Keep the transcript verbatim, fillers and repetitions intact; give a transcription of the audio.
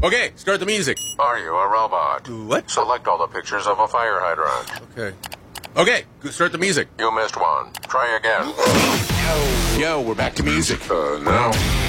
Okay, start the music. Are you a robot? What? Select all the pictures of a fire hydrant. Okay. Okay, start the music. You missed one. Try again. Yo, we're back to music. Uh, now.